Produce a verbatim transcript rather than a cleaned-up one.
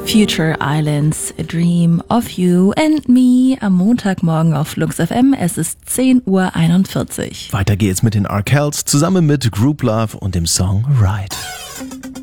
Future Islands, A Dream of You and Me am Montagmorgen auf Flux F M. Es ist zehn Uhr einundvierzig. Weiter geht's mit den Arkells zusammen mit Group Love und dem Song Ride.